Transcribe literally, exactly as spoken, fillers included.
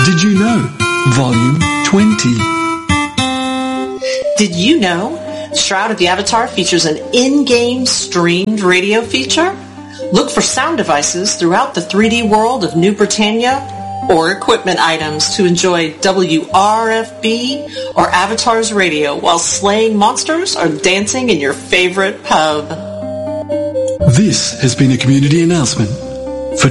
Did You Know? Volume twenty. Did you know Shroud of the Avatar features an in-game streamed radio feature? Look for sound devices throughout the three D world of New Britannia or equipment items to enjoy W R F B or Avatar's radio while slaying monsters or dancing in your favorite pub. This has been a community announcement